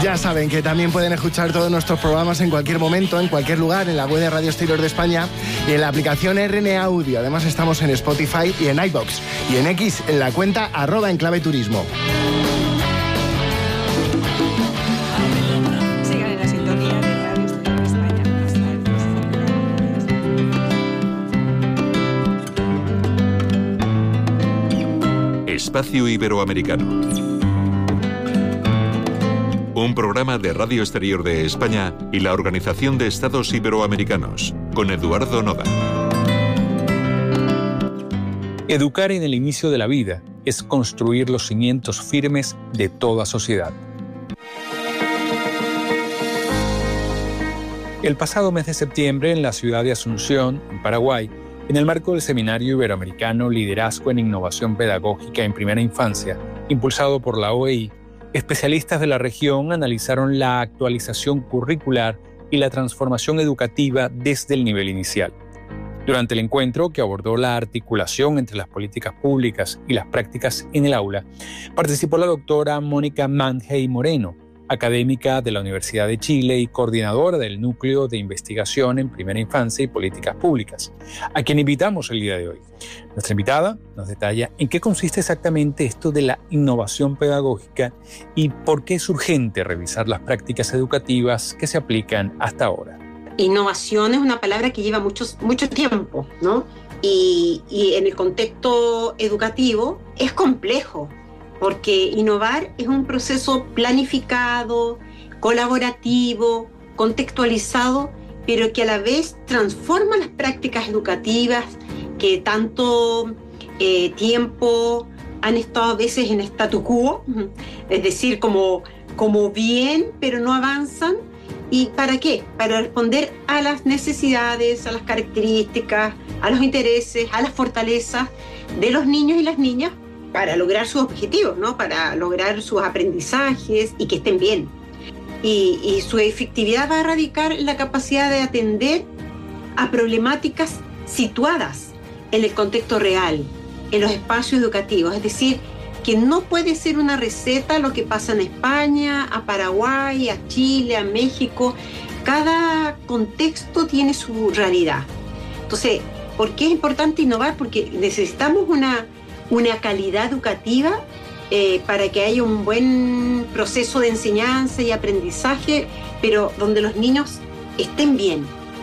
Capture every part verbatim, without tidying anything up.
Ya saben que también pueden escuchar todos nuestros programas en cualquier momento, en cualquier lugar, en la web de Radio Exterior de España y en la aplicación R N A Audio. Además estamos en Spotify y en iVoox y en X en la cuenta arroba Enclave Turismo. Sigan en la sintonía de Radio Exterior de España. Espacio Iberoamericano. Un programa de Radio Exterior de España y la Organización de Estados Iberoamericanos, con Eduardo Noda. Educar en el inicio de la vida es construir los cimientos firmes de toda sociedad. El pasado mes de septiembre, en la ciudad de Asunción, en Paraguay, en el marco del Seminario Iberoamericano Liderazgo en Innovación Pedagógica en Primera Infancia, impulsado por la O E I, especialistas de la región analizaron la actualización curricular y la transformación educativa desde el nivel inicial. Durante el encuentro, que abordó la articulación entre las políticas públicas y las prácticas en el aula, participó la doctora Mónica Mangey Moreno, académica de la Universidad de Chile y coordinadora del Núcleo de Investigación en Primera Infancia y Políticas Públicas, a quien invitamos el día de hoy. Nuestra invitada nos detalla en qué consiste exactamente esto de la innovación pedagógica y por qué es urgente revisar las prácticas educativas que se aplican hasta ahora. Innovación es una palabra que lleva mucho, mucho tiempo, ¿no? Y, y en el contexto educativo es complejo, porque innovar es un proceso planificado, colaborativo, contextualizado, pero que a la vez transforma las prácticas educativas que tanto eh, tiempo han estado a veces en statu quo, es decir, como, como bien, pero no avanzan. ¿Y para qué? Para responder a las necesidades, a las características, a los intereses, a las fortalezas de los niños y las niñas, para lograr sus objetivos, ¿no? Para lograr sus aprendizajes y que estén bien. Y, y su efectividad va a radicar en la capacidad de atender a problemáticas situadas en el contexto real, en los espacios educativos. Es decir, que no puede ser una receta lo que pasa en España, a Paraguay, a Chile, a México. Cada contexto tiene su realidad. Entonces, ¿por qué es importante innovar? Porque necesitamos una una calidad educativa eh, para que haya un buen proceso de enseñanza y aprendizaje, pero donde los niños estén bien.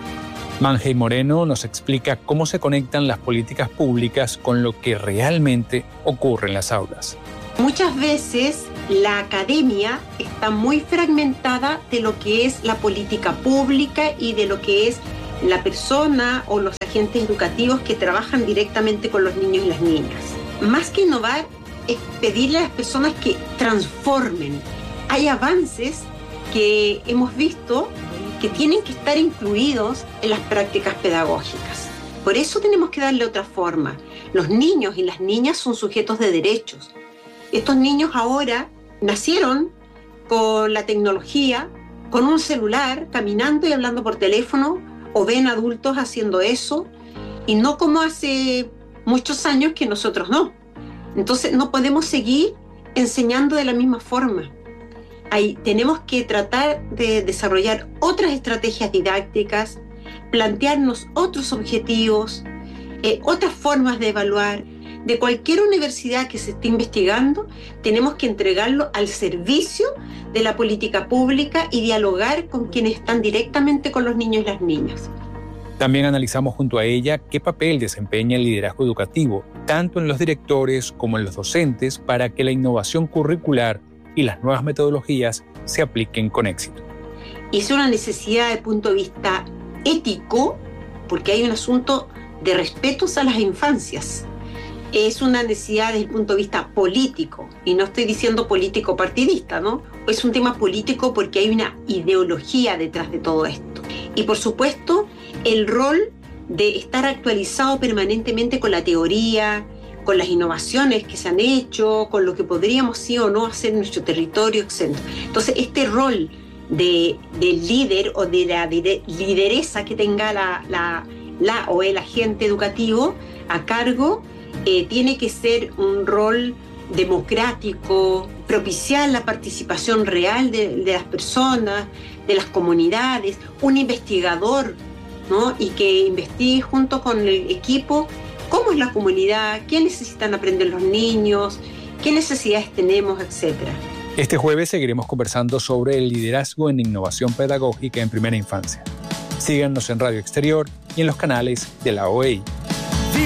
Mangey Moreno nos explica cómo se conectan las políticas públicas con lo que realmente ocurre en las aulas. Muchas veces la academia está muy fragmentada de lo que es la política pública y de lo que es la persona o los agentes educativos que trabajan directamente con los niños y las niñas. Más que innovar, es pedirle a las personas que transformen. Hay avances que hemos visto que tienen que estar incluidos en las prácticas pedagógicas. Por eso tenemos que darle otra forma. Los niños y las niñas son sujetos de derechos. Estos niños ahora nacieron con la tecnología, con un celular, caminando y hablando por teléfono, o ven adultos haciendo eso, y no como hace muchos años que nosotros no. Entonces no podemos seguir enseñando de la misma forma. Ahí tenemos que tratar de desarrollar otras estrategias didácticas, plantearnos otros objetivos, eh, otras formas de evaluar. De cualquier universidad que se esté investigando, tenemos que entregarlo al servicio de la política pública y dialogar con quienes están directamente con los niños y las niñas. También analizamos junto a ella qué papel desempeña el liderazgo educativo, tanto en los directores como en los docentes, para que la innovación curricular y las nuevas metodologías se apliquen con éxito. Es una necesidad desde el punto de vista ético, porque hay un asunto de respetos a las infancias. Es una necesidad desde el punto de vista político, y no estoy diciendo político partidista, ¿no? Es un tema político porque hay una ideología detrás de todo esto. Y por supuesto, el rol de estar actualizado permanentemente con la teoría, con las innovaciones que se han hecho, con lo que podríamos sí o no hacer en nuestro territorio, etcétera. Entonces, este rol de, de líder o de la de lideresa que tenga la, la, la o el agente educativo a cargo, eh, tiene que ser un rol democrático, propiciar la participación real de, de las personas, de las comunidades, un investigador, ¿no? Y que investigue junto con el equipo cómo es la comunidad, qué necesitan aprender los niños, qué necesidades tenemos, etcétera. Este jueves seguiremos conversando sobre el liderazgo en innovación pedagógica en primera infancia. Síganos en Radio Exterior y en los canales de la O E I.